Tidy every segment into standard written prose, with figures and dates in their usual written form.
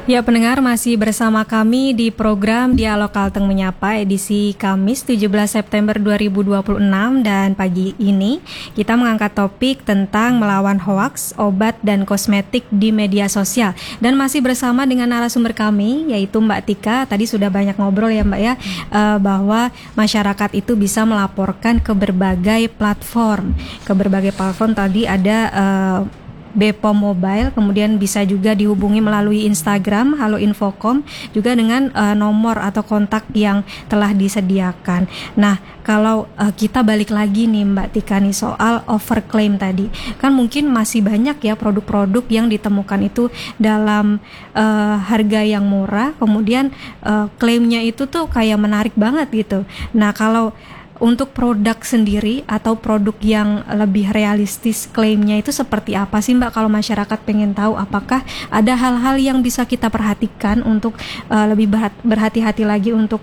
Ya, pendengar, masih bersama kami di program Dialog Kalteng Menyapa edisi Kamis 17 September 2026, dan pagi ini kita mengangkat topik tentang melawan hoaks, obat dan kosmetik di media sosial, dan masih bersama dengan narasumber kami yaitu Mbak Tika. Tadi sudah banyak ngobrol ya Mbak ya, bahwa masyarakat itu bisa melaporkan ke berbagai platform. Tadi ada BPOM Mobile, kemudian bisa juga dihubungi melalui Instagram Halo Infocom, juga dengan nomor atau kontak yang telah disediakan. Nah, kalau kita balik lagi nih Mbak Tika nih soal overclaim tadi, kan mungkin masih banyak ya produk-produk yang ditemukan itu dalam harga yang murah, kemudian klaimnya itu tuh kayak menarik banget gitu. Nah, kalau untuk produk sendiri atau produk yang lebih realistis klaimnya itu seperti apa sih Mbak, kalau masyarakat pengen tahu? Apakah ada hal-hal yang bisa kita perhatikan untuk lebih berhati-hati lagi untuk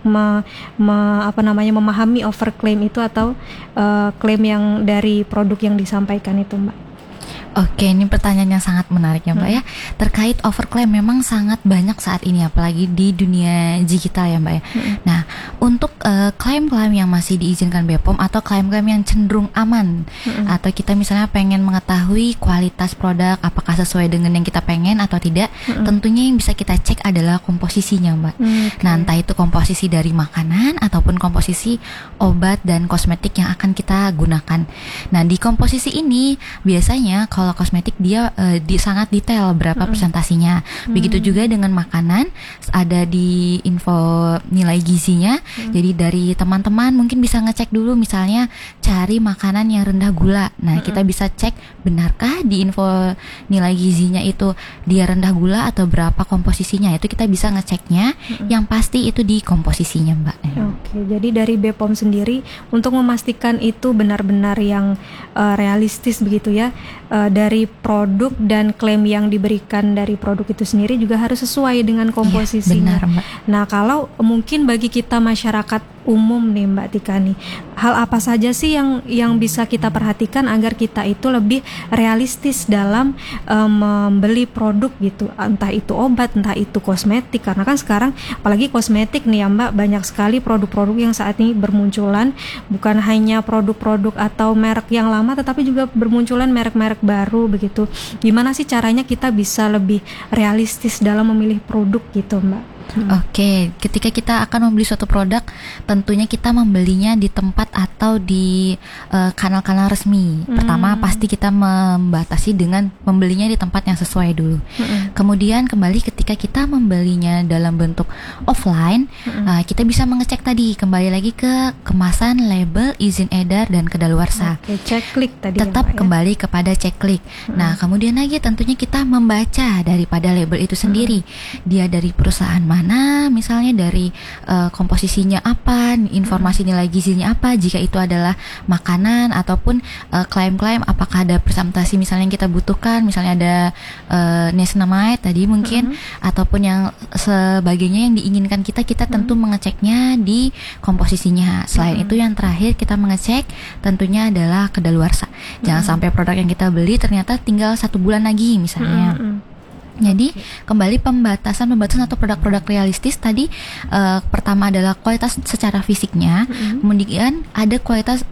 memahami overclaim itu atau klaim yang dari produk yang disampaikan itu Mbak? Oke, ini pertanyaan yang sangat menarik ya Mbak ya. Terkait overclaim memang sangat banyak saat ini, apalagi di dunia digital ya Mbak ya. Nah, untuk klaim-klaim yang masih diizinkan BPOM atau klaim-klaim yang cenderung aman, atau kita misalnya pengen mengetahui kualitas produk apakah sesuai dengan yang kita pengen atau tidak, tentunya yang bisa kita cek adalah komposisinya Mbak. Nah, entah itu komposisi dari makanan ataupun komposisi obat dan kosmetik yang akan kita gunakan. Nah, di komposisi ini biasanya kalau kosmetik dia sangat detail berapa presentasinya. Begitu juga dengan makanan, ada di info nilai gizinya. Jadi dari teman-teman mungkin bisa ngecek dulu, misalnya cari makanan yang rendah gula. Nah, kita bisa cek benarkah di info nilai gizinya itu dia rendah gula atau berapa komposisinya. Itu kita bisa ngeceknya. Yang pasti itu di komposisinya Mbak. Oke, jadi dari BPOM sendiri untuk memastikan itu benar-benar yang realistis begitu ya, dari produk dan klaim yang diberikan dari produk itu sendiri juga harus sesuai dengan komposisinya. Benar, Mbak. Nah, kalau mungkin bagi kita masyarakat umum nih Mbak Tika nih, hal apa saja sih yang bisa kita perhatikan agar kita itu lebih realistis dalam membeli produk gitu, entah itu obat, entah itu kosmetik, karena kan sekarang apalagi kosmetik nih ya Mbak, banyak sekali produk-produk yang saat ini bermunculan, bukan hanya produk-produk atau merek yang lama, tetapi juga bermunculan merek-merek baru begitu. Gimana sih caranya kita bisa lebih realistis dalam memilih produk gitu Mbak? Oke, ketika kita akan membeli suatu produk, tentunya kita membelinya di tempat atau di kanal-kanal resmi. Pertama, pasti kita membatasi dengan membelinya di tempat yang sesuai dulu. Kemudian kembali ketika kita membelinya dalam bentuk offline, kita bisa mengecek tadi, kembali lagi ke kemasan, label, izin edar, dan kedaluarsa. Oke, cek klik tadi. Tetap ya, kembali kepada cek klik. Nah, kemudian lagi tentunya kita membaca daripada label itu sendiri. Dia dari perusahaan mana, misalnya dari komposisinya apa, informasi nilai gizinya apa, jika itu adalah makanan, ataupun klaim-klaim apakah ada presentasi misalnya yang kita butuhkan, misalnya ada niacinamide tadi mungkin, ataupun yang sebagainya yang diinginkan kita tentu mengeceknya di komposisinya. Selain itu yang terakhir kita mengecek tentunya adalah kedaluarsa. Jangan sampai produk yang kita beli ternyata tinggal 1 bulan lagi misalnya. Jadi kembali pembatasan atau produk-produk realistis tadi, pertama adalah kualitas secara fisiknya, kemudian ada kualitas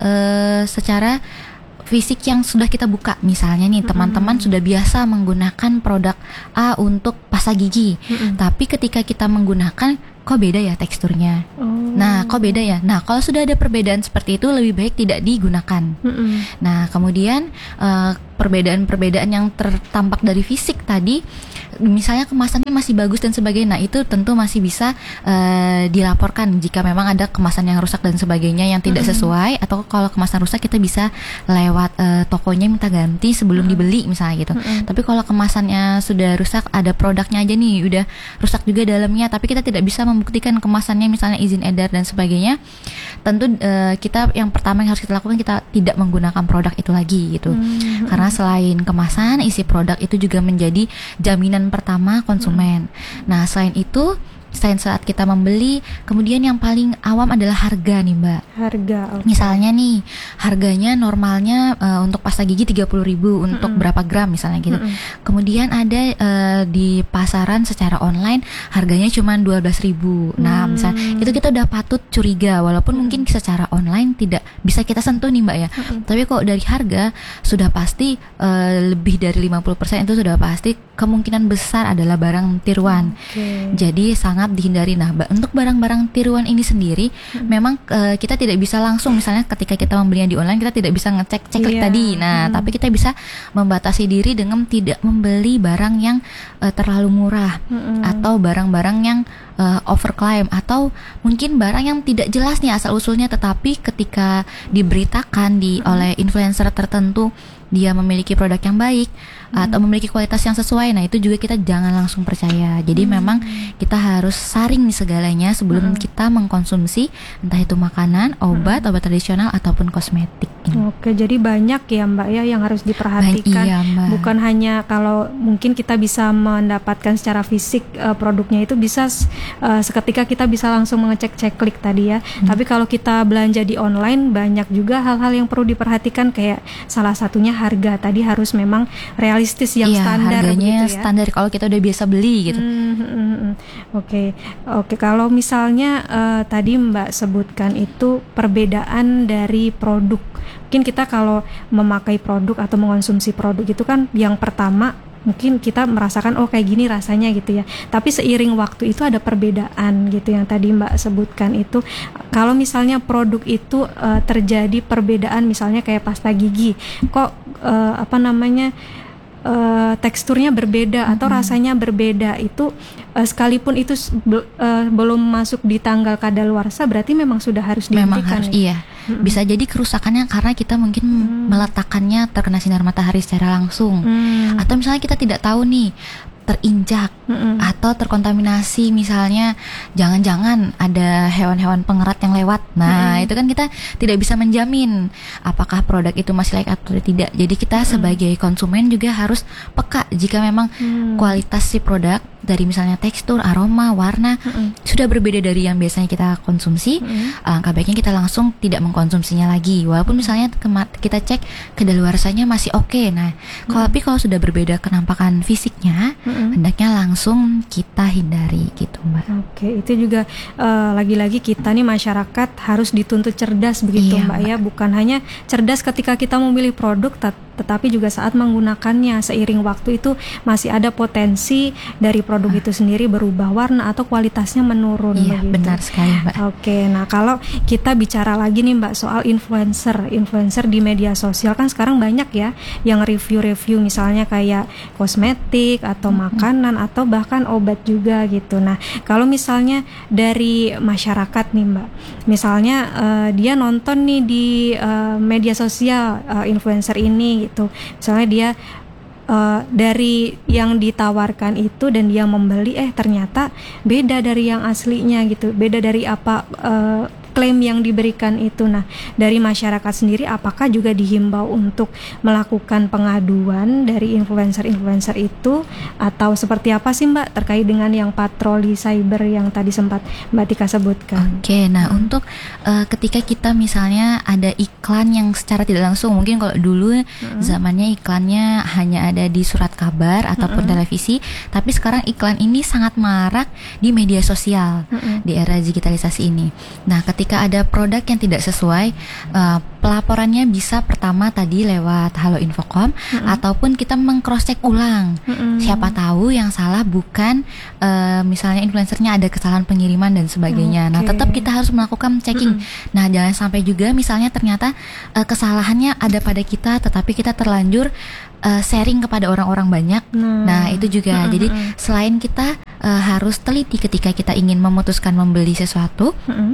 secara fisik yang sudah kita buka. Misalnya nih, teman-teman sudah biasa menggunakan produk A untuk pasta gigi, tapi ketika kita menggunakan, kok beda ya teksturnya. Nah, kok beda ya. Nah, kalau sudah ada perbedaan seperti itu, lebih baik tidak digunakan. Nah, kemudian perbedaan-perbedaan yang tertampak dari fisik tadi, misalnya kemasannya masih bagus dan sebagainya, nah itu tentu masih bisa dilaporkan jika memang ada kemasan yang rusak dan sebagainya yang tidak sesuai, atau kalau kemasan rusak kita bisa lewat tokonya minta ganti sebelum dibeli misalnya gitu. Tapi kalau kemasannya sudah rusak, ada produknya aja nih udah rusak juga dalamnya, tapi kita tidak bisa membuktikan kemasannya misalnya izin edar dan sebagainya, tentu kita yang pertama yang harus kita lakukan, kita tidak menggunakan produk itu lagi gitu. Karena selain kemasan, isi produk itu juga menjadi jaminan pertama konsumen. Nah, selain itu selain saat kita membeli, kemudian yang paling awam adalah harga nih Mbak. Harga. Okay. Misalnya nih, harganya normalnya untuk pasta gigi 30.000 untuk berapa gram misalnya gitu. Kemudian ada di pasaran secara online harganya cuma 12.000. Nah, misalnya itu kita udah patut curiga, walaupun mungkin secara online tidak bisa kita sentuh nih Mbak ya. Tapi kok dari harga sudah pasti lebih dari 50% itu sudah pasti kemungkinan besar adalah barang tiruan. Jadi sangat dihindari. Nah, untuk barang-barang tiruan ini sendiri memang kita tidak bisa langsung, misalnya ketika kita membelinya di online kita tidak bisa ngecek checklist tadi. Nah, tapi kita bisa membatasi diri dengan tidak membeli barang yang terlalu murah atau barang-barang yang overclaim, atau mungkin barang yang tidak jelas nih asal usulnya, tetapi ketika diberitakan oleh influencer tertentu dia memiliki produk yang baik atau memiliki kualitas yang sesuai, nah itu juga kita jangan langsung percaya. Jadi memang kita harus saring nih segalanya sebelum kita mengkonsumsi, entah itu makanan, obat tradisional ataupun kosmetik. Oke, jadi banyak ya Mbak ya yang harus diperhatikan. Iya, Mbak. Bukan hanya kalau mungkin kita bisa mendapatkan secara fisik produknya itu bisa seketika kita bisa langsung mengecek checklist tadi ya. Tapi kalau kita belanja di online banyak juga hal-hal yang perlu diperhatikan, kayak salah satunya harga tadi harus memang realistis yang standar harganya begitu ya. Standar kalau kita udah biasa beli gitu. Oke, kalau misalnya tadi Mbak sebutkan itu perbedaan dari produk. Mungkin kita kalau memakai produk atau mengonsumsi produk itu kan yang pertama mungkin kita merasakan kayak gini rasanya gitu ya. Tapi seiring waktu itu ada perbedaan gitu yang tadi Mbak sebutkan itu. Kalau misalnya produk itu terjadi perbedaan, misalnya kayak pasta gigi, kok teksturnya berbeda atau rasanya berbeda, itu sekalipun itu belum masuk di tanggal kadaluarsa berarti memang sudah harus dihentikan. Memang harus, iya. Bisa jadi kerusakannya karena kita mungkin meletakkannya terkena sinar matahari secara langsung, atau misalnya kita tidak tahu nih terinjak atau terkontaminasi, misalnya jangan-jangan ada hewan-hewan pengerat yang lewat. Nah, itu kan kita tidak bisa menjamin apakah produk itu masih layak atau tidak. Jadi kita sebagai konsumen juga harus peka jika memang kualitas si produk dari misalnya tekstur, aroma, warna sudah berbeda dari yang biasanya kita konsumsi. Alangkah baiknya kita langsung tidak mengkonsumsinya lagi, walaupun misalnya kita cek kadaluarsanya masih oke. Nah, tapi kalau sudah berbeda kenampakan fisiknya, hendaknya langsung kita hindari gitu Mbak. Oke, itu juga lagi-lagi kita nih masyarakat harus dituntut cerdas begitu Mbak ya. Bukan hanya cerdas ketika kita memilih produk, tetapi juga saat menggunakannya. Seiring waktu itu masih ada potensi dari produk itu sendiri berubah warna atau kualitasnya menurun. Iya, begitu. Benar sekali Mbak. Oke, nah kalau kita bicara lagi nih Mbak soal influencer di media sosial, kan sekarang banyak ya yang review misalnya kayak kosmetik atau makanan atau bahkan obat juga gitu. Nah, kalau misalnya dari masyarakat nih Mbak, misalnya dia nonton nih di media sosial influencer ini gitu, misalnya dia dari yang ditawarkan itu dan dia membeli ternyata beda dari yang aslinya gitu, beda dari apa klaim yang diberikan itu. Nah, dari masyarakat sendiri apakah juga dihimbau untuk melakukan pengaduan dari influencer itu, atau seperti apa sih Mbak terkait dengan yang patroli cyber yang tadi sempat Mbak Tika sebutkan? Oke, nah untuk ketika kita misalnya ada iklan yang secara tidak langsung, mungkin kalau dulu zamannya iklannya hanya ada di surat kabar ataupun televisi, tapi sekarang iklan ini sangat marak di media sosial di era digitalisasi ini. Nah, ketika ada produk yang tidak sesuai, pelaporannya bisa pertama tadi lewat Halo Infocom, ataupun kita meng-cross check ulang. Siapa tahu yang salah bukan misalnya influencernya ada kesalahan pengiriman dan sebagainya. Nah, tetap kita harus melakukan checking. Nah, jangan sampai juga misalnya ternyata kesalahannya ada pada kita, tetapi kita terlanjur sharing kepada orang-orang banyak. Nah, itu juga. Jadi selain kita harus teliti ketika kita ingin memutuskan membeli sesuatu,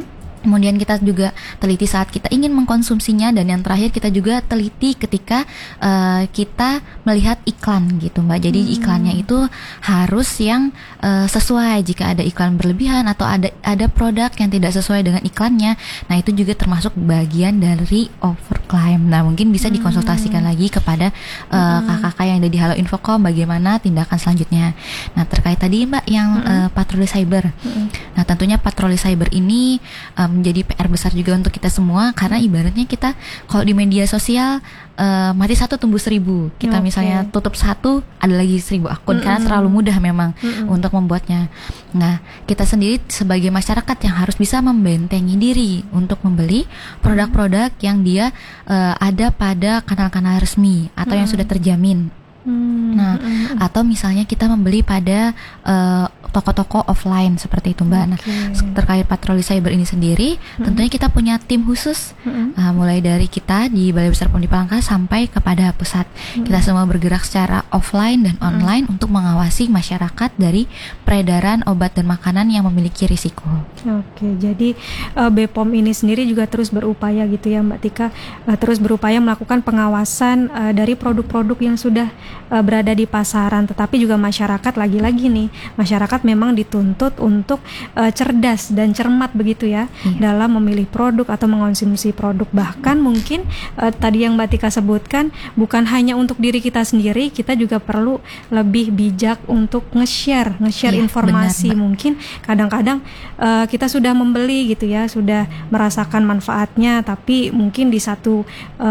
Kemudian kita juga teliti saat kita ingin mengkonsumsinya, dan yang terakhir kita juga teliti ketika kita melihat iklan gitu Mbak. Jadi iklannya itu harus yang sesuai. Jika ada iklan berlebihan atau ada produk yang tidak sesuai dengan iklannya, nah itu juga termasuk bagian dari overclaim. Nah mungkin bisa dikonsultasikan lagi kepada kakak-kakak yang ada di Halo Infocom bagaimana tindakan selanjutnya. Nah terkait tadi Mbak yang patroli cyber. Nah tentunya patroli cyber ini menjadi PR besar juga untuk kita semua, karena ibaratnya kita kalau di media sosial mati satu tumbuh 1000. Kita misalnya tutup satu, ada lagi 1000 akun, karena terlalu mudah memang untuk membuatnya. Nah kita sendiri sebagai masyarakat yang harus bisa membentengi diri untuk membeli produk-produk yang dia ada pada kanal-kanal resmi atau yang sudah terjamin. Nah, atau misalnya kita membeli pada toko-toko offline seperti itu Mbak. Nah, terkait patroli cyber ini sendiri, tentunya kita punya tim khusus, mulai dari kita di Balai Besar POM di Palangkaraya sampai kepada pusat. Kita semua bergerak secara offline dan online untuk mengawasi masyarakat dari peredaran obat dan makanan yang memiliki risiko. Oke, jadi BPOM ini sendiri juga terus berupaya gitu ya Mbak Tika, terus berupaya melakukan pengawasan dari produk-produk yang sudah berada di pasaran, tetapi juga masyarakat, lagi-lagi nih, masyarakat memang dituntut untuk cerdas dan cermat begitu ya dalam memilih produk atau mengkonsumsi produk. Bahkan mungkin tadi yang Mbak Tika sebutkan, bukan hanya untuk diri kita sendiri, kita juga perlu lebih bijak untuk nge-share informasi. Benar, mungkin kadang-kadang kita sudah membeli gitu ya, sudah merasakan manfaatnya, tapi mungkin di satu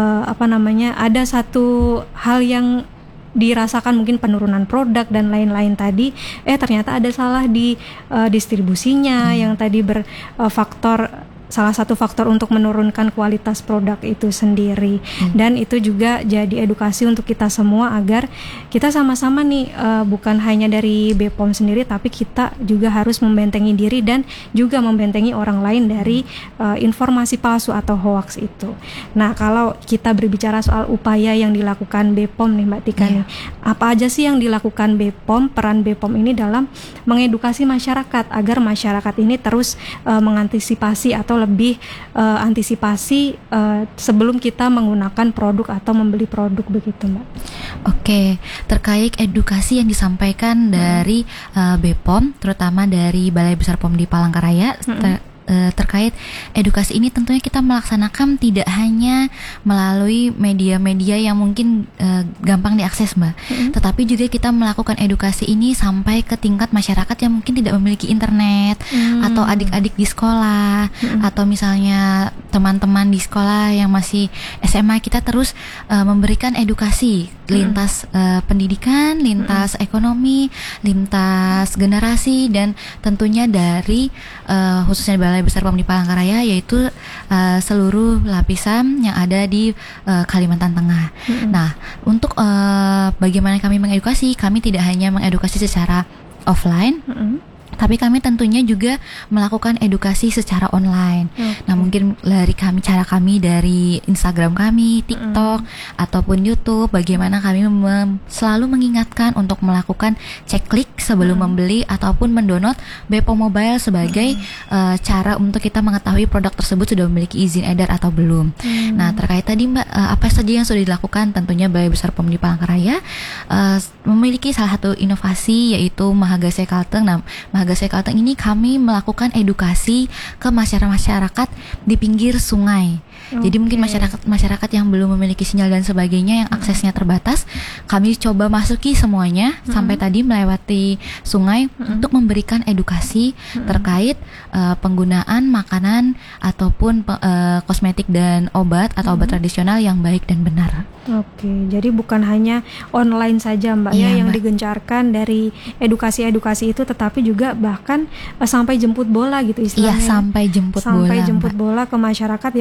ada satu hal yang dirasakan, mungkin penurunan produk dan lain-lain tadi, ternyata ada salah di distribusinya yang tadi salah satu faktor untuk menurunkan kualitas produk itu sendiri. Dan itu juga jadi edukasi untuk kita semua agar kita sama-sama nih bukan hanya dari BPOM sendiri, tapi kita juga harus membentengi diri dan juga membentengi orang lain dari informasi palsu atau hoax itu. Nah kalau kita berbicara soal upaya yang dilakukan BPOM nih Mbak Tika nih, apa aja sih yang dilakukan BPOM, peran BPOM ini dalam mengedukasi masyarakat agar masyarakat ini terus mengantisipasi atau lebih antisipasi sebelum kita menggunakan produk atau membeli produk begitu Mbak. Oke, terkait edukasi yang disampaikan dari BPOM, terutama dari Balai Besar POM di Palangkaraya, terkait edukasi ini tentunya kita melaksanakan tidak hanya melalui media-media yang mungkin gampang diakses Mbak, tetapi juga kita melakukan edukasi ini sampai ke tingkat masyarakat yang mungkin tidak memiliki internet, atau adik-adik di sekolah, atau misalnya teman-teman di sekolah yang masih SMA. Kita terus memberikan edukasi lintas pendidikan, lintas ekonomi, lintas generasi, dan tentunya dari khususnya Balai Besar POM di Palangkaraya, yaitu seluruh lapisan yang ada di Kalimantan Tengah. Nah, untuk bagaimana kami mengedukasi, kami tidak hanya mengedukasi secara offline, tapi kami tentunya juga melakukan edukasi secara online. Nah, mungkin cara kami dari Instagram kami, TikTok, ataupun YouTube, bagaimana kami selalu mengingatkan untuk melakukan cek klik sebelum membeli ataupun mendownload BPOM Mobile sebagai cara untuk kita mengetahui produk tersebut sudah memiliki izin edar atau belum. Nah, terkait tadi Mbak, apa saja yang sudah dilakukan, tentunya Balai Besar POM di Palangkaraya memiliki salah satu inovasi, yaitu Mahagase Kalteng. Nah, Mahagase Kalteng ini kami melakukan edukasi ke masyarakat di pinggir sungai. Jadi mungkin masyarakat yang belum memiliki sinyal dan sebagainya, yang aksesnya terbatas, kami coba masuki semuanya sampai tadi melewati sungai untuk memberikan edukasi terkait penggunaan makanan ataupun kosmetik dan obat atau obat tradisional yang baik dan benar. Oke, jadi bukan hanya online saja Mbak yang digencarkan dari edukasi-edukasi itu, tetapi juga bahkan sampai jemput bola gitu istilahnya. Iya, sampai jemput bola bola ke masyarakat yang mungkin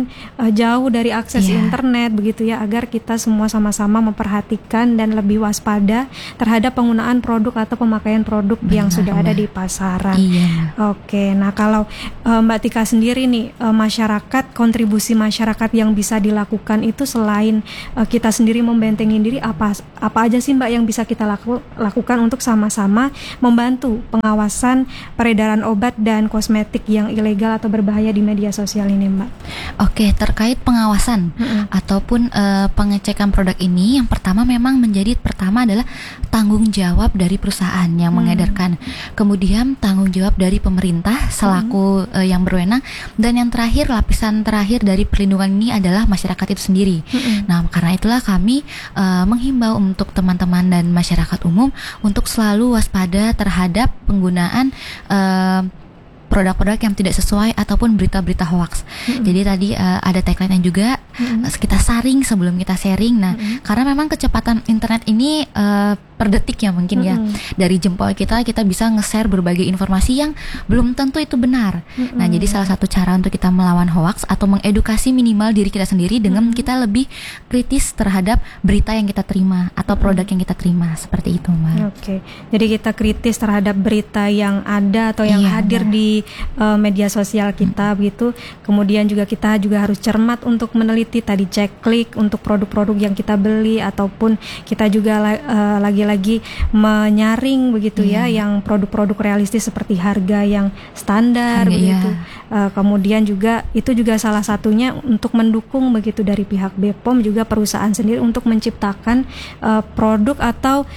mungkin jauh dari akses internet begitu ya, agar kita semua sama-sama memperhatikan dan lebih waspada terhadap penggunaan produk atau pemakaian produk yang sudah ada di pasaran. Oke, nah kalau Mbak Tika sendiri nih, masyarakat, kontribusi masyarakat yang bisa dilakukan itu selain kita sendiri membentengin diri, apa aja sih Mbak yang bisa kita lakukan untuk sama-sama membantu pengawasan peredaran obat dan kosmetik yang ilegal atau berbahaya di media sosial ini, Mbak? Oke, terkait pengawasan ataupun pengecekan produk ini, yang pertama memang adalah tanggung jawab dari perusahaan yang mengedarkan, kemudian tanggung jawab dari pemerintah selaku yang berwenang, dan yang terakhir, lapisan terakhir dari perlindungan ini adalah masyarakat itu sendiri. Nah, karena itulah kami menghimbau untuk teman-teman dan masyarakat umum untuk selalu waspada terhadap penggunaan produk-produk yang tidak sesuai ataupun berita-berita hoax. Jadi tadi ada tagline juga, kita saring sebelum kita sharing. Nah, karena memang kecepatan internet ini per detik ya mungkin ya, dari jempol kita bisa nge-share berbagai informasi yang belum tentu itu benar. Nah, jadi salah satu cara untuk kita melawan hoax atau mengedukasi minimal diri kita sendiri dengan kita lebih kritis terhadap berita yang kita terima atau produk yang kita terima, seperti itu, Mbak. Oke, jadi kita kritis terhadap berita yang ada atau yang hadir di media sosial kita begitu. Kemudian kita juga harus cermat untuk meneliti, tadi cek klik untuk produk-produk yang kita beli, ataupun kita juga lagi menyaring begitu ya, yang produk-produk realistis seperti harga yang standar begitu. Kemudian juga itu juga salah satunya untuk mendukung begitu dari pihak BPOM juga perusahaan sendiri untuk menciptakan produk atau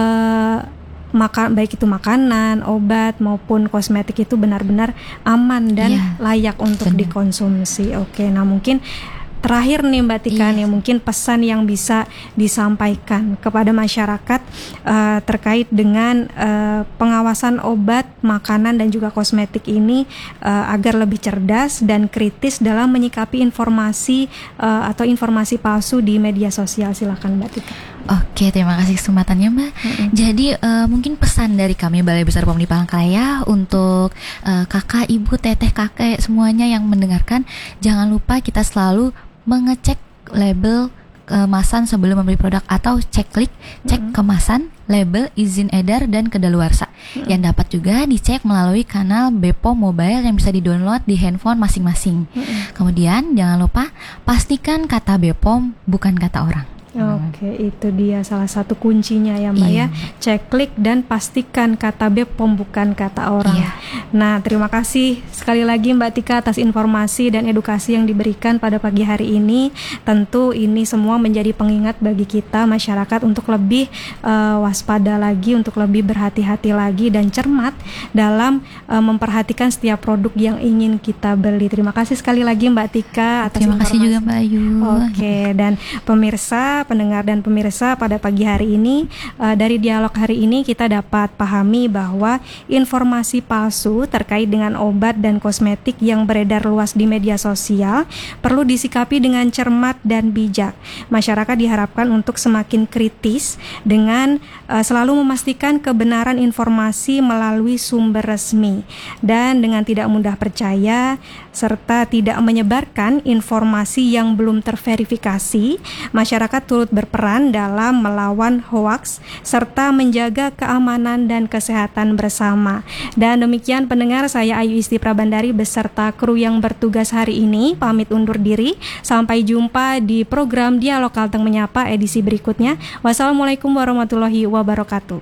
baik itu makanan, obat maupun kosmetik itu benar-benar aman dan layak untuk dikonsumsi. Oke, nah mungkin terakhir nih Mbak Tika nih, mungkin pesan yang bisa disampaikan kepada masyarakat terkait dengan pengawasan obat, makanan dan juga kosmetik ini agar lebih cerdas dan kritis dalam menyikapi informasi atau informasi palsu di media sosial. Silakan Mbak Tika. Oke, terima kasih kesempatannya, Mbak. Jadi mungkin pesan dari kami Balai Besar POM di Palangkaraya untuk kakak, ibu, teteh, kakek semuanya yang mendengarkan, jangan lupa kita selalu mengecek label kemasan sebelum membeli produk, atau cek kemasan, label, izin edar dan kedaluarsa yang dapat juga dicek melalui kanal BPOM Mobile yang bisa di-download di handphone masing-masing. Kemudian jangan lupa pastikan kata BPOM bukan kata orang. Oke, itu dia salah satu kuncinya ya Mbak ya. Cek klik dan pastikan kata BPOM bukan kata orang. Nah, terima kasih sekali lagi Mbak Tika atas informasi dan edukasi yang diberikan pada pagi hari ini. Tentu ini semua menjadi pengingat bagi kita masyarakat untuk lebih waspada lagi, untuk lebih berhati-hati lagi dan cermat dalam memperhatikan setiap produk yang ingin kita beli. Terima kasih sekali lagi Mbak Tika atas informasi. Terima kasih juga Mbak Ayu. Oke, dan pendengar dan pemirsa, pada pagi hari ini dari dialog hari ini kita dapat pahami bahwa informasi palsu terkait dengan obat dan kosmetik yang beredar luas di media sosial perlu disikapi dengan cermat dan bijak. Masyarakat diharapkan untuk semakin kritis dengan selalu memastikan kebenaran informasi melalui sumber resmi dan dengan tidak mudah percaya serta tidak menyebarkan informasi yang belum terverifikasi. Masyarakat turut berperan dalam melawan hoaks serta menjaga keamanan dan kesehatan bersama. Dan demikian pendengar, saya Ayu Isti Prabandari beserta kru yang bertugas hari ini pamit undur diri. Sampai jumpa di program Dialog Kalteng Menyapa edisi berikutnya. Wassalamualaikum warahmatullahi wabarakatuh.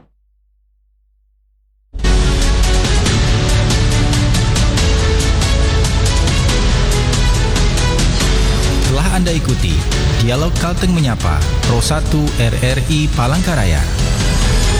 Telah Anda ikuti Dialog Kalteng Menyapa Pro 1 RRI Palangkaraya.